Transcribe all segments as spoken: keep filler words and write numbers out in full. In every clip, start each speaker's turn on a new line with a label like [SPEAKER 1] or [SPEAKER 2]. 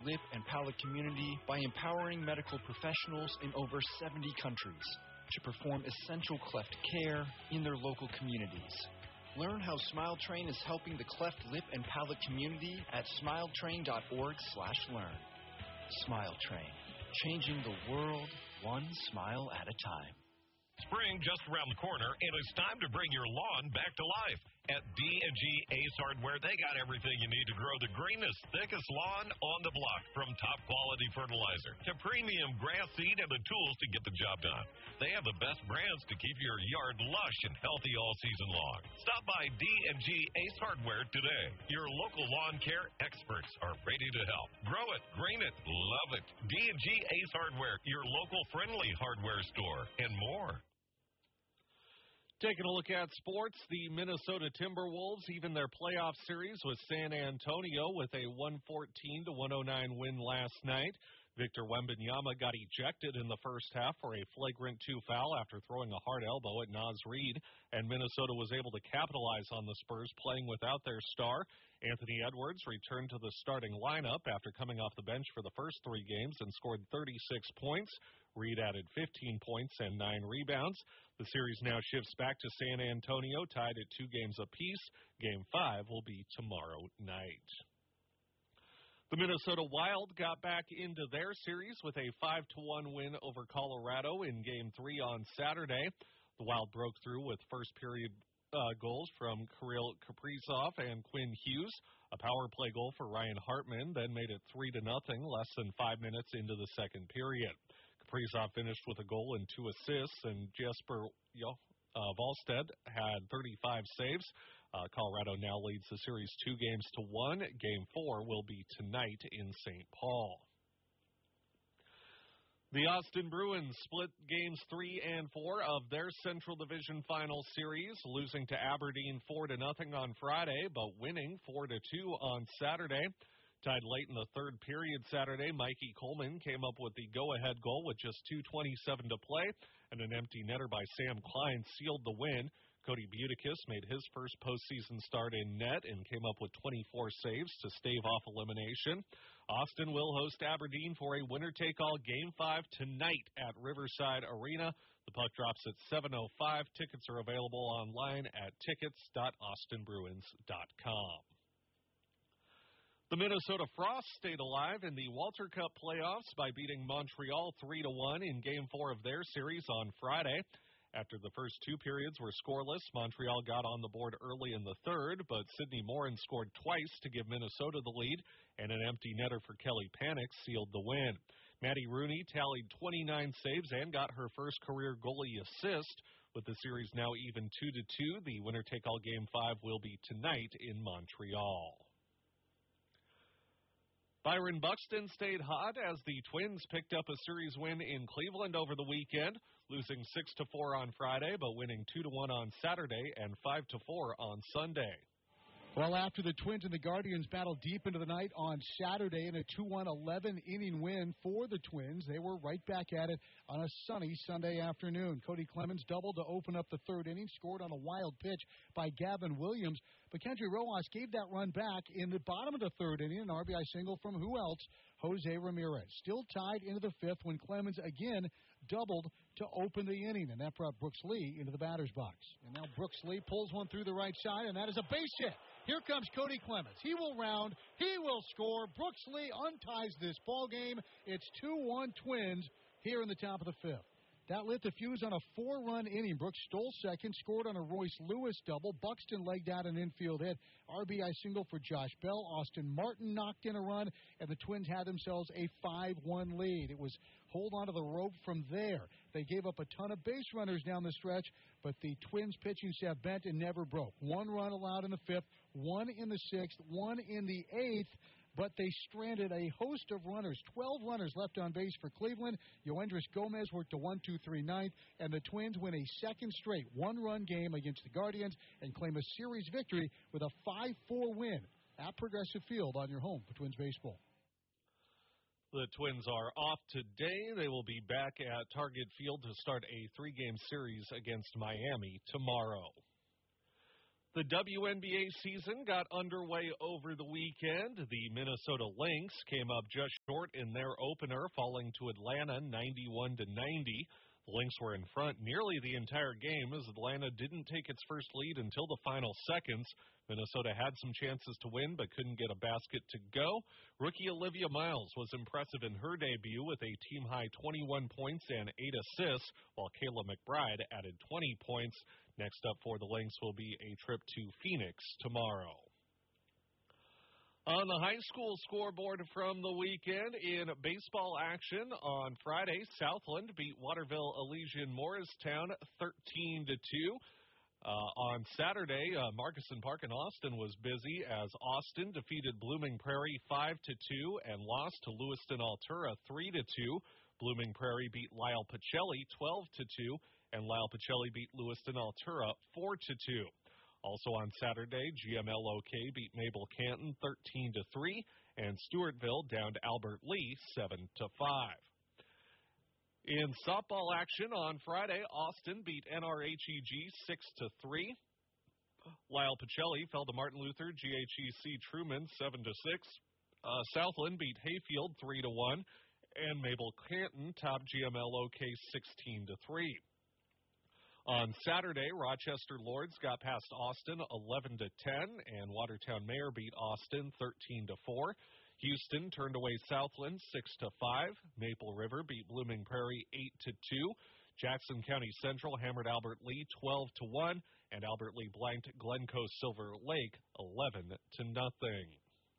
[SPEAKER 1] lip, and palate community by empowering medical professionals in over seventy countries to perform essential cleft care in their local communities. Learn how SmileTrain is helping the cleft lip and palate community at smiletrain.org slash learn. SmileTrain, changing the world one smile at a time.
[SPEAKER 2] Spring just around the corner, and it's time to bring your lawn back to life. At D and G Ace Hardware, they got everything you need to grow the greenest, thickest lawn on the block. From top-quality fertilizer to premium grass seed and the tools to get the job done. They have the best brands to keep your yard lush and healthy all season long. Stop by D and G Ace Hardware today. Your local lawn care experts are ready to help. Grow it, green it, love it. D and G Ace Hardware, your local friendly hardware store, and more.
[SPEAKER 3] Taking a look at sports, the Minnesota Timberwolves even their playoff series with San Antonio with a one fourteen to one oh nine win last night. Victor Wembanyama got ejected in the first half for a flagrant two foul after throwing a hard elbow at Naz Reid, and Minnesota was able to capitalize on the Spurs playing without their star. Anthony Edwards returned to the starting lineup after coming off the bench for the first three games and scored thirty-six points. Reid added fifteen points and nine rebounds. The series now shifts back to San Antonio, tied at two games apiece. Game five will be tomorrow night. The Minnesota Wild got back into their series with a five to one win over Colorado in Game three on Saturday. The Wild broke through with first-period uh, goals from Kirill Kaprizov and Quinn Hughes. A power play goal for Ryan Hartman then made it three to nothing less than five minutes into the second period. Kaprizov finished with a goal and two assists, and Jesper Yo, uh, Volstead had thirty-five saves. Uh, Colorado now leads the series two games to one. Game four will be tonight in Saint Paul. The Austin Bruins split games three and four of their Central Division Final series, losing to Aberdeen four to nothing on Friday, but winning four to two on Saturday. Tied late in the third period Saturday, Mikey Coleman came up with the go-ahead goal with just two twenty-seven to play, and an empty netter by Sam Klein sealed the win. Cody Buticus made his first postseason start in net and came up with twenty-four saves to stave off elimination. Austin will host Aberdeen for a winner-take-all Game five tonight at Riverside Arena. The puck drops at seven oh five. Tickets are available online at tickets dot austin bruins dot com. The Minnesota Frost stayed alive in the Walter Cup playoffs by beating Montreal three to one in Game four of their series on Friday. After the first two periods were scoreless, Montreal got on the board early in the third, but Sidney Morin scored twice to give Minnesota the lead, and an empty netter for Kelly Panik sealed the win. Maddie Rooney tallied twenty-nine saves and got her first career goalie assist. With the series now even two to two, the winner-take-all Game five will be tonight in Montreal. Byron Buxton stayed hot as the Twins picked up a series win in Cleveland over the weekend, losing six to four on Friday, but winning two to one on Saturday and five to four on Sunday.
[SPEAKER 4] Well, after the Twins and the Guardians battled deep into the night on Saturday in a two one eleven-inning win for the Twins, they were right back at it on a sunny Sunday afternoon. Cody Clemens doubled to open up the third inning, scored on a wild pitch by Gavin Williams, but Kendry Rojas gave that run back in the bottom of the third inning, an R B I single from who else? Jose Ramirez. Still tied into the fifth when Clemens again doubled to open the inning, and that brought Brooks Lee into the batter's box. And now Brooks Lee pulls one through the right side, and that is a base hit. Here comes Cody Clemens. He will round. He will score. Brooks Lee unties this ball game. It's two one Twins here in the top of the fifth. That lit the fuse on a four-run inning. Brooks stole second, scored on a Royce Lewis double. Buxton legged out an infield hit. R B I single for Josh Bell. Austin Martin knocked in a run, and the Twins had themselves a five one lead. It was hold on to the rope from there. They gave up a ton of base runners down the stretch, but the Twins pitching staff bent and never broke. One run allowed in the fifth, one in the sixth, one in the eighth, but they stranded a host of runners. twelve runners left on base for Cleveland. Yoendris Gomez worked a one two three ninth, and the Twins win a second straight one-run game against the Guardians and claim a series victory with a five four win at Progressive Field on your home for Twins baseball.
[SPEAKER 3] The Twins are off today. They will be back at Target Field to start a three-game series against Miami tomorrow. The W N B A season got underway over the weekend. The Minnesota Lynx came up just short in their opener, falling to Atlanta ninety-one to ninety. The Lynx were in front nearly the entire game as Atlanta didn't take its first lead until the final seconds. Minnesota had some chances to win but couldn't get a basket to go. Rookie Olivia Miles was impressive in her debut with a team-high twenty-one points and eight assists, while Kayla McBride added twenty points. Next up for the Lynx will be a trip to Phoenix tomorrow. On the high school scoreboard from the weekend, in baseball action on Friday, Southland beat Waterville Elysian Morristown thirteen to two. Uh, on Saturday, uh, Marcusson Park in Austin was busy as Austin defeated Blooming Prairie five to two and lost to Lewiston Altura three to two. Blooming Prairie beat Lyle Pacelli twelve to two, and Lyle Pacelli beat Lewiston Altura four to two. Also on Saturday, G M L O K beat Mabel Canton thirteen to three, and Stewartville downed Albert Lee seven to five. In softball action on Friday, Austin beat N R H E G six to three. Lyle Pacelli fell to Martin Luther G H E C Truman seven to six. Uh, Southland beat Hayfield three to one, and Mabel Canton topped G M L O K sixteen to three. On Saturday, Rochester Lords got past Austin eleven to ten, and Watertown Mayor beat Austin thirteen to four. Houston turned away Southland six to five. Maple River beat Blooming Prairie eight to two. Jackson County Central hammered Albert Lee twelve to one, and Albert Lee blanked Glencoe Silver Lake eleven to nothing.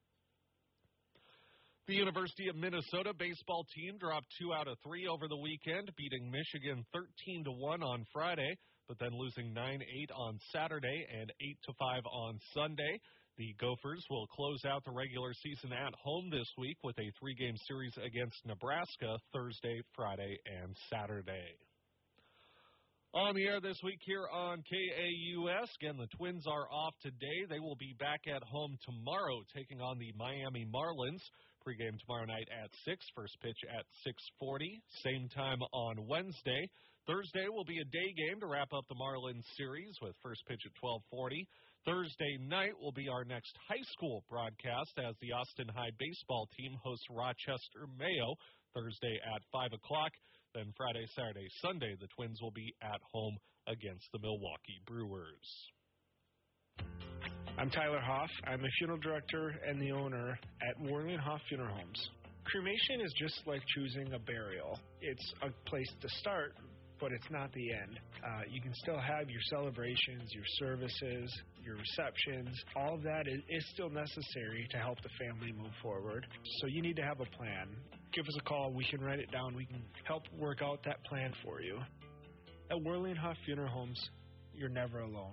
[SPEAKER 3] The University of Minnesota baseball team dropped two out of three over the weekend, beating Michigan thirteen to one on Friday, but then losing nine eight on Saturday and eight to five on Sunday. The Gophers will close out the regular season at home this week with a three-game series against Nebraska Thursday, Friday, and Saturday. On the air this week here on K A U S, again, the Twins are off today. They will be back at home tomorrow taking on the Miami Marlins. Pregame tomorrow night at six, first pitch at six forty, same time on Wednesday. Thursday will be a day game to wrap up the Marlins series with first pitch at twelve forty. Thursday night will be our next high school broadcast as the Austin High baseball team hosts Rochester Mayo Thursday at five o'clock. Then Friday, Saturday, Sunday, the Twins will be at home against the Milwaukee Brewers.
[SPEAKER 5] I'm Tyler Hoff. I'm a funeral director and the owner at Worley and Hoff Funeral Homes. Cremation is just like choosing a burial. It's a place to start, but it's not the end. Uh, you can still have your celebrations, your services, your receptions. All of that is, is still necessary to help the family move forward. So you need to have a plan. Give us a call. We can write it down. We can help work out that plan for you. At Worley and Huff Funeral Homes, you're never alone.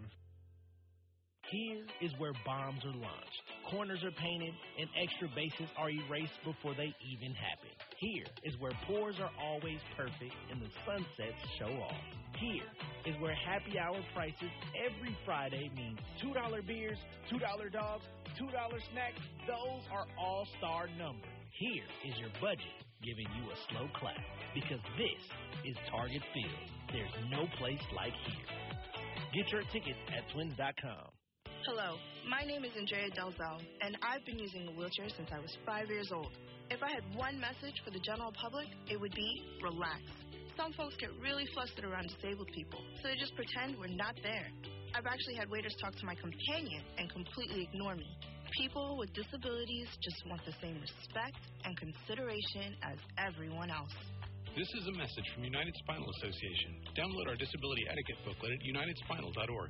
[SPEAKER 6] Here is where bombs are launched, corners are painted, and extra bases are erased before they even happen. Here is where pours are always perfect and the sunsets show off. Here is where happy hour prices every Friday means two dollar beers, two dollar dogs, two dollar snacks. Those are all-star numbers. Here is your budget giving you a slow clap because this is Target Field. There's no place like here. Get your tickets at twins dot com.
[SPEAKER 7] Hello, my name is Andrea Delzell, and I've been using a wheelchair since I was five years old. If I had one message for the general public, it would be relax. Some folks get really flustered around disabled people, so they just pretend we're not there. I've actually had waiters talk to my companion and completely ignore me. People with disabilities just want the same respect and consideration as everyone else.
[SPEAKER 8] This is a message from United Spinal Association. Download our disability etiquette booklet at united spinal dot org.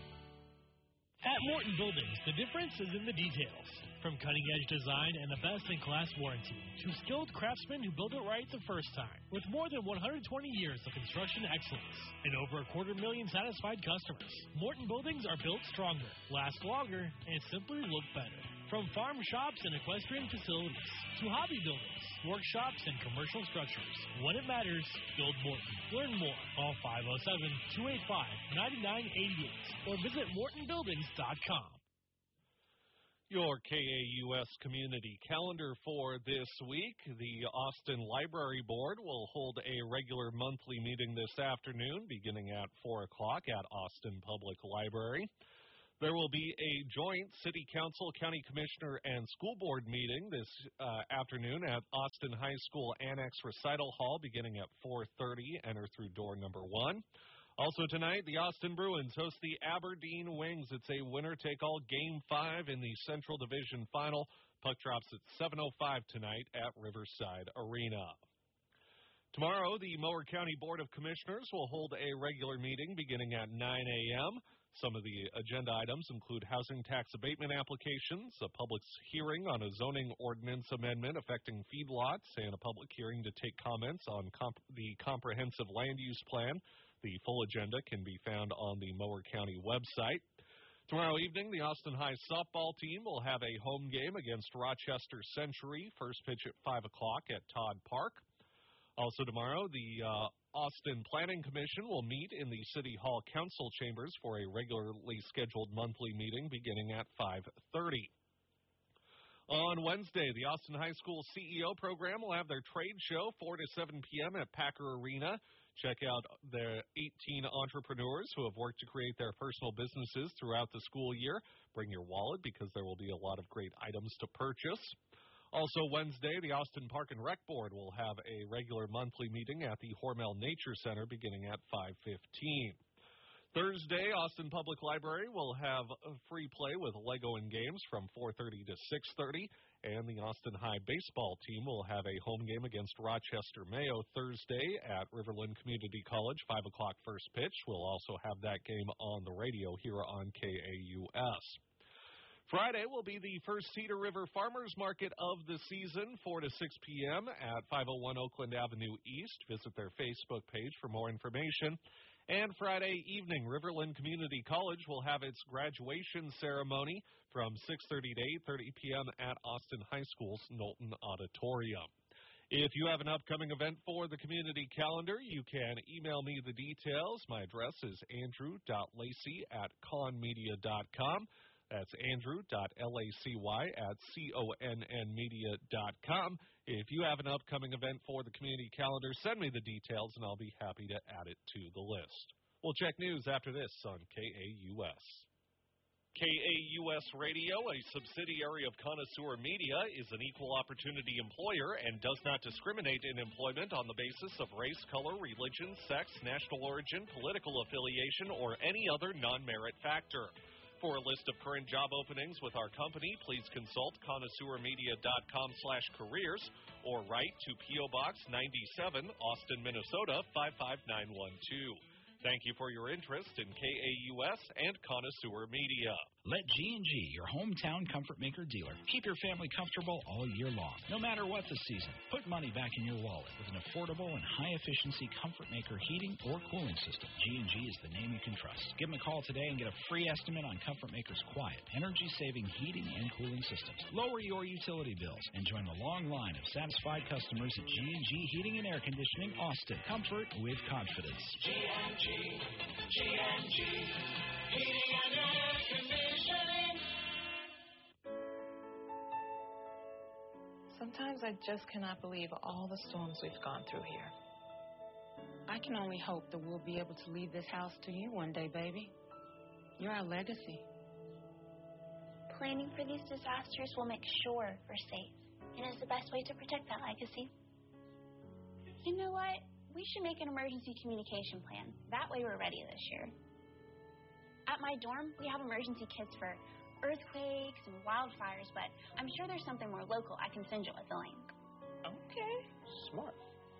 [SPEAKER 9] At Morton Buildings, the difference is in the details. From cutting-edge design and a best-in-class warranty to skilled craftsmen who build it right the first time. With more than one hundred twenty years of construction excellence and over a quarter million satisfied customers, Morton Buildings are built stronger, last longer, and simply look better. From farm shops and equestrian facilities to hobby buildings, workshops, and commercial structures, when it matters, build Morton. Learn more. Call five oh seven, two eight five, nine nine eight eight or visit morton buildings dot com.
[SPEAKER 3] Your K A U S community calendar for this week. The Austin Library Board will hold a regular monthly meeting this afternoon beginning at four o'clock at Austin Public Library. There will be a joint City Council, County Commissioner, and School Board meeting this uh, afternoon at Austin High School Annex Recital Hall beginning at four thirty. Enter through door number one. Also tonight, the Austin Bruins host the Aberdeen Wings. It's a winner-take-all Game five in the Central Division Final. Puck drops at seven oh five tonight at Riverside Arena. Tomorrow, the Mower County Board of Commissioners will hold a regular meeting beginning at nine a.m. Some of the agenda items include housing tax abatement applications, a public hearing on a zoning ordinance amendment affecting feedlots, and a public hearing to take comments on comp- the comprehensive land use plan. The full agenda can be found on the Mower County website. Tomorrow evening, the Austin High softball team will have a home game against Rochester Century. First pitch at five o'clock at Todd Park. Also tomorrow, the uh, Austin Planning Commission will meet in the City Hall Council chambers for a regularly scheduled monthly meeting beginning at five thirty. On Wednesday, the Austin High School C E O program will have their trade show four to seven p.m. at Packer Arena. Check out the eighteen entrepreneurs who have worked to create their personal businesses throughout the school year. Bring your wallet because there will be a lot of great items to purchase. Also Wednesday, the Austin Park and Rec Board will have a regular monthly meeting at the Hormel Nature Center beginning at five fifteen. Thursday, Austin Public Library will have a free play with Lego and games from four thirty to six thirty, and the Austin High baseball team will have a home game against Rochester Mayo Thursday at Riverland Community College, five o'clock first pitch. We'll also have that game on the radio here on K A U S. Friday will be the first Cedar River Farmers Market of the season, four to six p.m. at five oh one Oakland Avenue East. Visit their Facebook page for more information. And Friday evening, Riverland Community College will have its graduation ceremony from six thirty to eight thirty p.m. at Austin High School's Knowlton Auditorium. If you have an upcoming event for the community calendar, you can email me the details. My address is andrew dot lacy at conmedia dot com. That's andrew dot lacy at conn media dot com. If you have an upcoming event for the community calendar, send me the details, and I'll be happy to add it to the list. We'll check news after this on K A U S. K A U S Radio, a subsidiary of Connoisseur Media, is an equal opportunity employer and does not discriminate in employment on the basis of race, color, religion, sex, national origin, political affiliation, or any other non-merit factor. For a list of current job openings with our company, please consult connoisseur media dot com slash careers or write to P O. Box ninety-seven, Austin, Minnesota five five nine one two. Thank you for your interest in K A U S and Connoisseur Media.
[SPEAKER 10] Let G and G, your hometown Comfort Maker dealer, keep your family comfortable all year long, no matter what the season. Put money back in your wallet with an affordable and high-efficiency Comfort Maker heating or cooling system. G and G is the name you can trust. Give them a call today and get a free estimate on Comfort Maker's quiet, energy-saving heating and cooling systems. Lower your utility bills and join the long line of satisfied customers at G and G Heating and Air Conditioning, Austin. Comfort with confidence.
[SPEAKER 11] G and G, G and G, Heating and Air Conditioning.
[SPEAKER 12] Sometimes I just cannot believe all the storms we've gone through here. I can only hope that we'll be able to leave this house to you one day, baby. You're our legacy.
[SPEAKER 13] Planning for these disasters will make sure we're safe, and is the best way to protect that legacy. You know what? We should make an emergency communication plan. That way we're ready this year. At my dorm, we have emergency kits for earthquakes and wildfires, but I'm sure there's something more local I can send you with the link.
[SPEAKER 12] Okay.
[SPEAKER 6] Smart.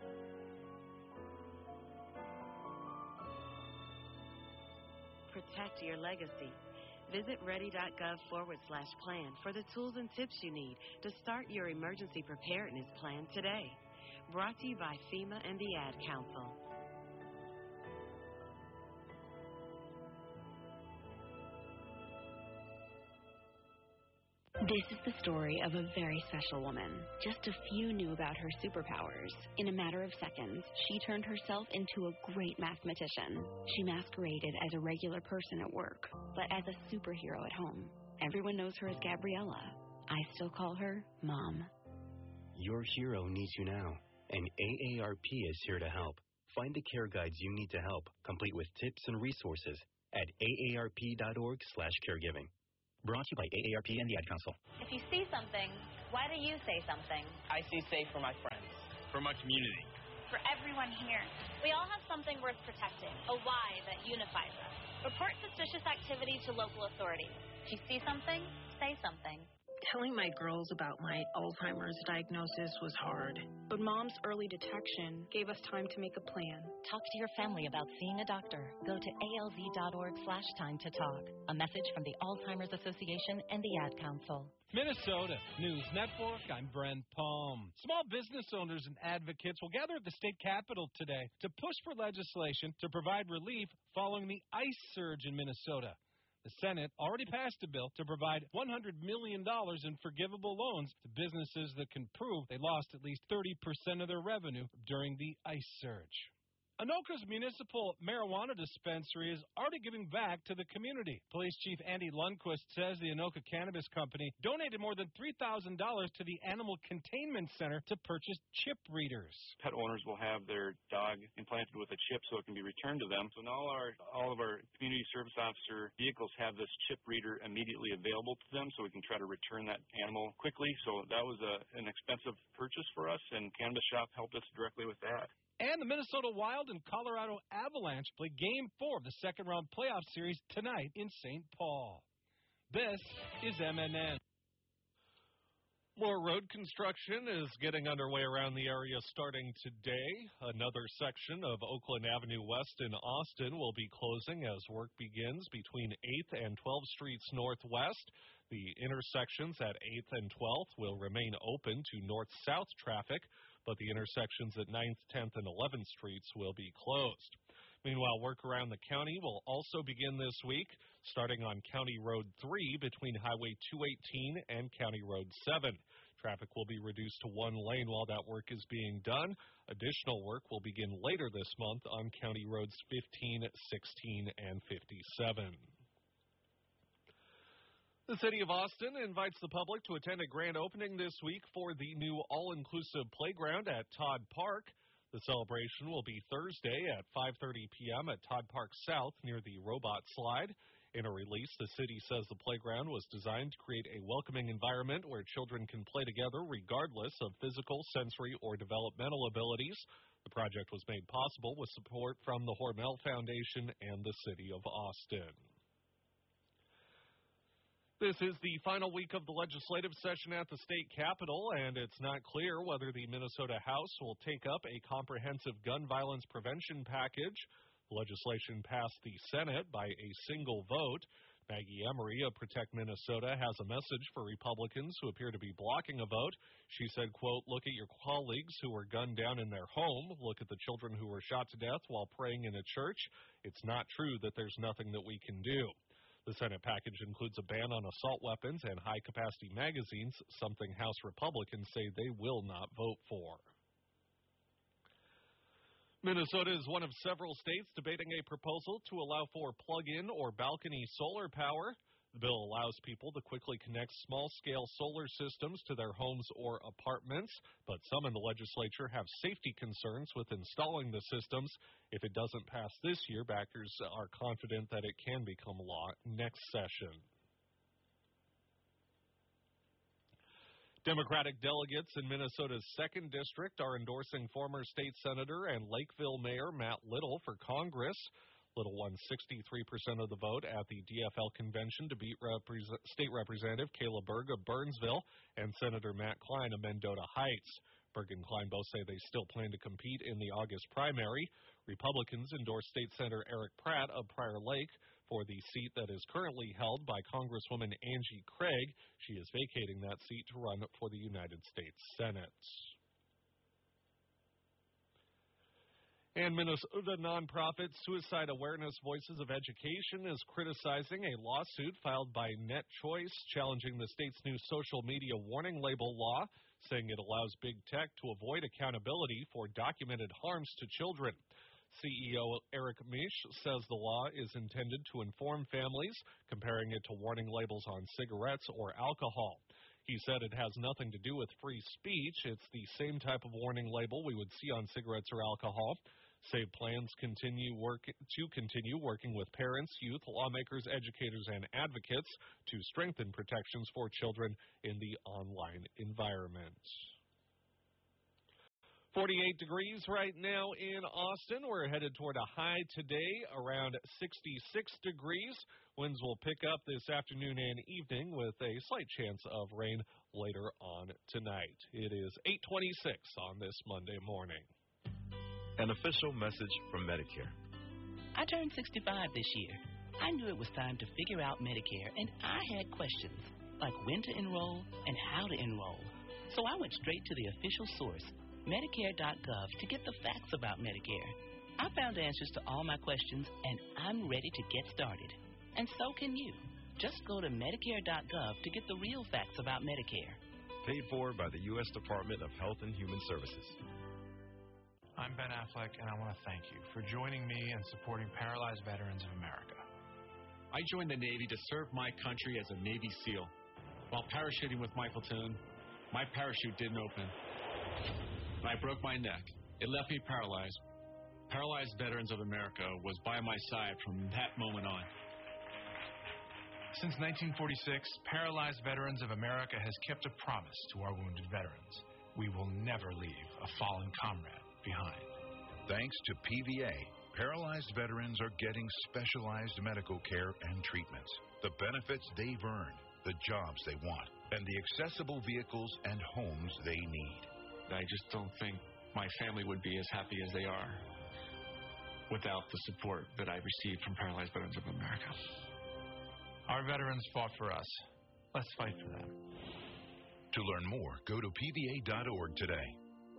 [SPEAKER 14] Protect your legacy. Visit ready.gov forward slash plan for the tools and tips you need to start your emergency preparedness plan today. Brought to you by FEMA and the Ad Council.
[SPEAKER 15] This is the story of a very special woman. Just a few knew about her superpowers. In a matter of seconds, she turned herself into a great mathematician. She masqueraded as a regular person at work, but as a superhero at home. Everyone knows her as Gabriella. I still call her Mom.
[SPEAKER 16] Your hero needs you now, and A A R P is here to help. Find the care guides you need to help, complete with tips and resources. at A A R P dot org slash caregiving. Brought to you by A A R P and the Ad Council.
[SPEAKER 17] If you see something, why do you say something?
[SPEAKER 18] I see safe for my friends. For my community.
[SPEAKER 13] For everyone here. We all have something worth protecting, a why that unifies us. Report suspicious activity to local authorities. If you see something, say something.
[SPEAKER 12] Telling my girls about my Alzheimer's diagnosis was hard, but Mom's early detection gave us time to make a plan.
[SPEAKER 19] Talk to your family about seeing a doctor. Go to A L Z dot org slash time to talk. A message from the Alzheimer's Association and the Ad Council.
[SPEAKER 20] Minnesota News Network, I'm Brent Palm. Small business owners and advocates will gather at the state capitol today to push for legislation to provide relief following the ice surge in Minnesota. The Senate already passed a bill to provide one hundred million dollars in forgivable loans to businesses that can prove they lost at least thirty percent of their revenue during the ice surge. Anoka's municipal marijuana dispensary is already giving back to the community. Police Chief Andy Lundquist says the Anoka Cannabis Company donated more than three thousand dollars to the Animal Containment Center to purchase chip readers.
[SPEAKER 21] Pet owners will have their dog implanted with a chip so it can be returned to them. So now our, all of our community service officer vehicles have this chip reader immediately available to them so we can try to return that animal quickly. So that was a, an expensive purchase for us, and Cannabis Shop helped us directly with that.
[SPEAKER 20] And the Minnesota Wild and Colorado Avalanche play Game four of the second-round playoff series tonight in Saint Paul. This is M N N.
[SPEAKER 3] More road construction is getting underway around the area starting today. Another section of Oakland Avenue West in Austin will be closing as work begins between eighth and twelfth Streets Northwest. The intersections at eighth and twelfth will remain open to north-south traffic, but the intersections at ninth, tenth, and eleventh Streets will be closed. Meanwhile, work around the county will also begin this week, starting on County Road three between Highway two eighteen and County Road seven. Traffic will be reduced to one lane while that work is being done. Additional work will begin later this month on County Roads fifteen, sixteen, and fifty-seven. The City of Austin invites the public to attend a grand opening this week for the new all-inclusive playground at Todd Park. The celebration will be Thursday at five thirty p.m. at Todd Park South near the Robot Slide. In a release, the city says the playground was designed to create a welcoming environment where children can play together regardless of physical, sensory, or developmental abilities. The project was made possible with support from the Hormel Foundation and the City of Austin. This is the final week of the legislative session at the state capitol, and it's not clear whether the Minnesota House will take up a comprehensive gun violence prevention package. The legislation passed the Senate by a single vote. Maggie Emery of Protect Minnesota has a message for Republicans who appear to be blocking a vote. She said, quote, "Look at your colleagues who were gunned down in their home. Look at the children who were shot to death while praying in a church. It's not true that there's nothing that we can do." The Senate package includes a ban on assault weapons and high-capacity magazines, something House Republicans say they will not vote for. Minnesota is one of several states debating a proposal to allow for plug-in or balcony solar power. The bill allows people to quickly connect small-scale solar systems to their homes or apartments, but some in the legislature have safety concerns with installing the systems. If it doesn't pass this year, backers are confident that it can become law next session. Democratic delegates in Minnesota's second District are endorsing former state senator and Lakeville Mayor Matt Little for Congress. Little won sixty-three percent of the vote at the D F L convention to beat Represent- State Representative Kayla Berg of Burnsville and Senator Matt Klein of Mendota Heights. Berg and Klein both say they still plan to compete in the August primary. Republicans endorsed State Senator Eric Pratt of Prior Lake for the seat that is currently held by Congresswoman Angie Craig. She is vacating that seat to run for the United States Senate. And Minnesota nonprofit Suicide Awareness Voices of Education is criticizing a lawsuit filed by NetChoice challenging the state's new social media warning label law, saying it allows big tech to avoid accountability for documented harms to children. C E O Eric Misch says the law is intended to inform families, comparing it to warning labels on cigarettes or alcohol. He said it has nothing to do with free speech. It's the same type of warning label we would see on cigarettes or alcohol. SAVE plans continue work to continue working with parents, youth, lawmakers, educators, and advocates to strengthen protections for children in the online environment. forty-eight degrees right now in Austin. We're headed toward a high today around sixty-six degrees. Winds will pick up this afternoon and evening with a slight chance of rain later on tonight. It is eight twenty-six on this Monday morning.
[SPEAKER 1] An official message from Medicare.
[SPEAKER 22] I turned sixty-five this year. I knew it was time to figure out Medicare, and I had questions, like when to enroll and how to enroll. So I went straight to the official source, Medicare dot gov, to get the facts about Medicare. I found answers to all my questions, and I'm ready to get started. And so can you. Just go to Medicare dot gov to get the real facts about Medicare.
[SPEAKER 1] Paid for by the U S Department of Health and Human Services.
[SPEAKER 23] I'm Ben Affleck, and I want to thank you for joining me and supporting Paralyzed Veterans of America.
[SPEAKER 24] I joined the Navy to serve my country as a Navy SEAL. While parachuting with my platoon, my parachute didn't open. I broke my neck. It left me paralyzed. Paralyzed Veterans of America was by my side from that moment on.
[SPEAKER 23] Since nineteen forty-six, Paralyzed Veterans of America has kept a promise to our wounded veterans. We will never leave a fallen comrade behind.
[SPEAKER 25] Thanks to P V A, paralyzed veterans are getting specialized medical care and treatments, the benefits they've earned, the jobs they want, and the accessible vehicles and homes they need.
[SPEAKER 23] I just don't think my family would be as happy as they are without the support that I received from Paralyzed Veterans of America. Our veterans fought for us. Let's fight for them.
[SPEAKER 25] To learn more, go to P V A dot org today.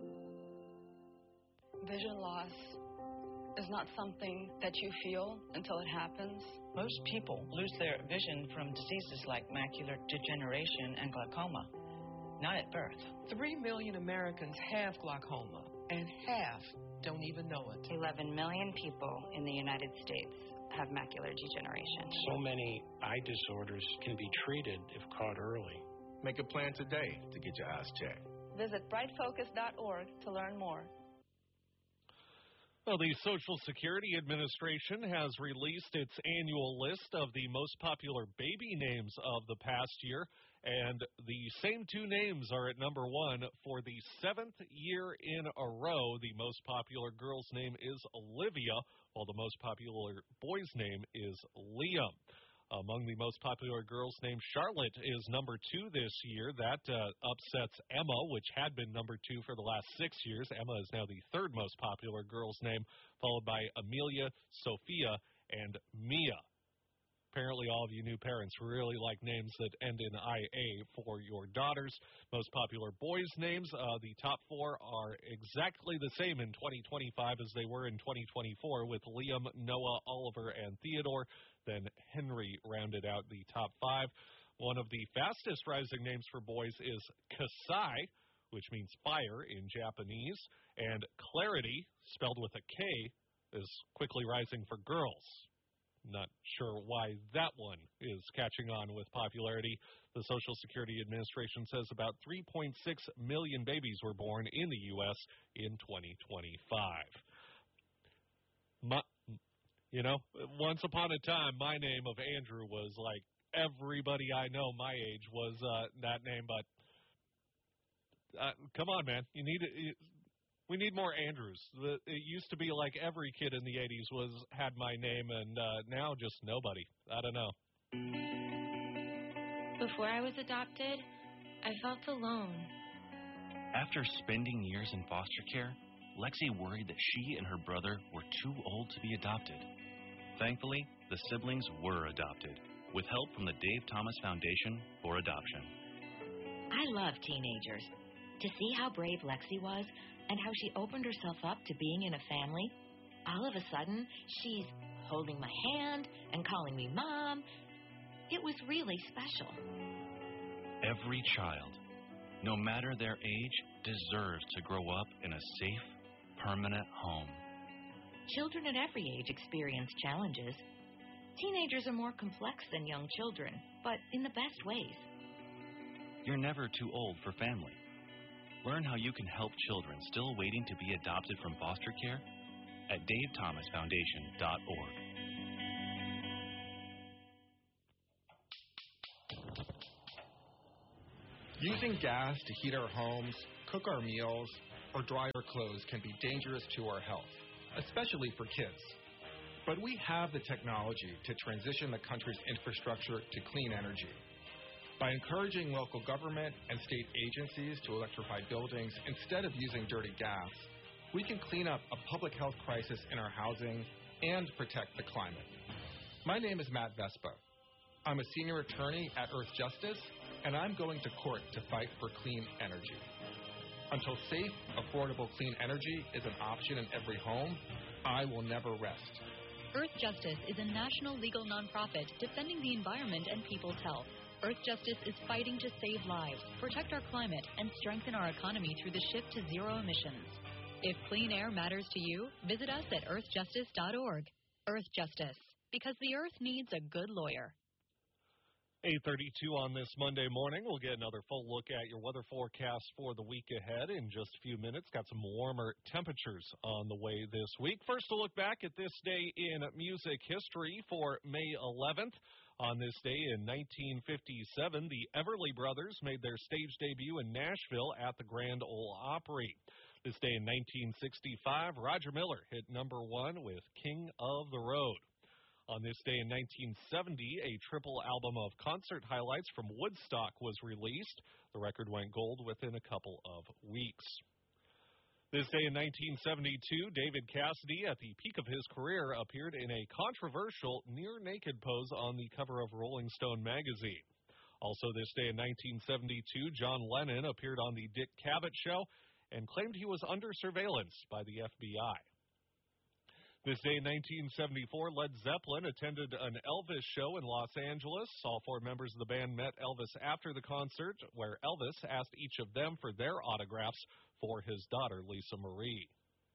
[SPEAKER 12] Vision loss is not something that you feel until it happens.
[SPEAKER 26] Most people lose their vision from diseases like macular degeneration and glaucoma, not at birth.
[SPEAKER 27] Three million Americans have glaucoma, and half don't even know it.
[SPEAKER 28] eleven million people in the United States have macular degeneration.
[SPEAKER 29] So many eye disorders can be treated if caught early.
[SPEAKER 30] Make a plan today to get your eyes checked.
[SPEAKER 12] Visit bright focus dot org to learn more.
[SPEAKER 3] Well, the Social Security Administration has released its annual list of the most popular baby names of the past year, and the same two names are at number one for the seventh year in a row. The most popular girl's name is Olivia, while the most popular boy's name is Liam. Among the most popular girls' names, Charlotte is number two this year. That uh, upsets Emma, which had been number two for the last six years. Emma is now the third most popular girl's name, followed by Amelia, Sophia, and Mia. Apparently, all of you new parents really like names that end in I A for your daughters. Most popular boys' names, uh, the top four are exactly the same in twenty twenty-five as they were in twenty twenty-four, with Liam, Noah, Oliver, and Theodore. Then Henry rounded out the top five. One of the fastest rising names for boys is Kasai, which means fire in Japanese, and Clarity, spelled with a K, is quickly rising for girls. Not sure why that one is catching on with popularity. The Social Security Administration says about three point six million babies were born in the U S in twenty twenty-five. My, you know, once upon a time, my name of Andrew was like everybody I know my age was uh, that name, but uh, come on, man. You need it. We need more Andrews. The, it used to be like every kid in the eighties was had my name, and uh, now just nobody. I don't know.
[SPEAKER 15] Before I was adopted, I felt alone.
[SPEAKER 31] After spending years in foster care, Lexi worried that she and her brother were too old to be adopted. Thankfully, the siblings were adopted, with help from the Dave Thomas Foundation for Adoption.
[SPEAKER 32] I love teenagers. To see how brave Lexi was, and how she opened herself up to being in a family, all of a sudden, she's holding my hand and calling me Mom. It was really special.
[SPEAKER 31] Every child, no matter their age, deserves to grow up in a safe, permanent home.
[SPEAKER 32] Children at every age experience challenges. Teenagers are more complex than young children, but in the best ways.
[SPEAKER 31] You're never too old for family. Learn how you can help children still waiting to be adopted from foster care at dave thomas foundation dot org.
[SPEAKER 2] Using gas to heat our homes, cook our meals, or dry our clothes can be dangerous to our health, especially for kids. But we have the technology to transition the country's infrastructure to clean energy. By encouraging local government and state agencies to electrify buildings instead of using dirty gas, we can clean up a public health crisis in our housing and protect the climate. My name is Matt Vespa. I'm a senior attorney at Earth Justice, and I'm going to court to fight for clean energy. Until safe, affordable clean energy is an option in every home, I will never rest.
[SPEAKER 4] Earth Justice is a national legal nonprofit defending the environment and people's health. Earth Justice is fighting to save lives, protect our climate, and strengthen our economy through the shift to zero emissions. If clean air matters to you, visit us at earth justice dot org. Earth Justice, because the earth needs a good lawyer.
[SPEAKER 3] eight thirty-two on this Monday morning. We'll get another full look at your weather forecast for the week ahead in just a few minutes. Got some warmer temperatures on the way this week. First, a look back at this day in music history for May eleventh. On this day in nineteen fifty-seven, the Everly Brothers made their stage debut in Nashville at the Grand Ole Opry. This day in nineteen sixty-five, Roger Miller hit number one with King of the Road. On this day in nineteen seventy, a triple album of concert highlights from Woodstock was released. The record went gold within a couple of weeks. This day in nineteen seventy-two, David Cassidy, at the peak of his career, appeared in a controversial near-naked pose on the cover of Rolling Stone magazine. Also this day in nineteen seventy-two, John Lennon appeared on the Dick Cavett Show and claimed he was under surveillance by the F B I. This day in nineteen seventy-four, Led Zeppelin attended an Elvis show in Los Angeles. All four members of the band met Elvis after the concert, where Elvis asked each of them for their autographs for his daughter, Lisa Marie.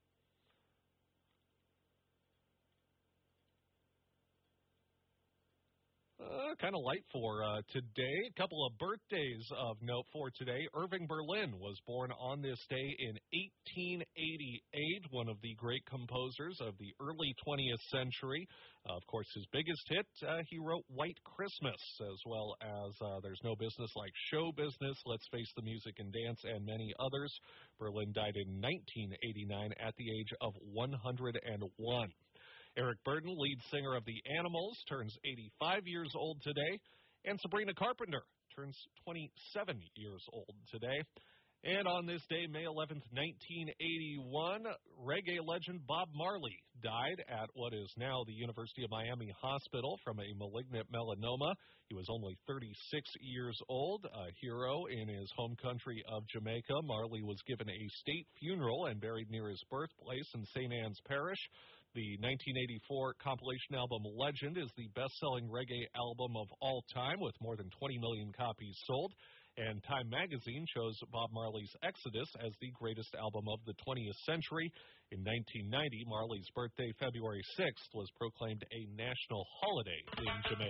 [SPEAKER 3] Uh, kind of light for uh, today. A couple of birthdays of note for today. Irving Berlin was born on this day in eighteen eighty-eight, one of the great composers of the early twentieth century. Uh, of course, his biggest hit, uh, he wrote White Christmas, as well as uh, There's No Business Like Show Business, Let's Face the Music and Dance, and many others. Berlin died in nineteen eighty-nine at the age of one hundred one. Eric Burden, lead singer of The Animals, turns eighty-five years old today. And Sabrina Carpenter turns twenty-seven years old today. And on this day, May eleventh, nineteen eighty-one, reggae legend Bob Marley died at what is now the University of Miami Hospital from a malignant melanoma. He was only thirty-six years old, a hero in his home country of Jamaica. Marley was given a state funeral and buried near his birthplace in Saint Anne's Parish. The nineteen eighty-four compilation album Legend is the best-selling reggae album of all time, with more than twenty million copies sold. And Time magazine chose Bob Marley's Exodus as the greatest album of the twentieth century. In nineteen ninety, Marley's birthday, February sixth, was proclaimed a national holiday in Jamaica.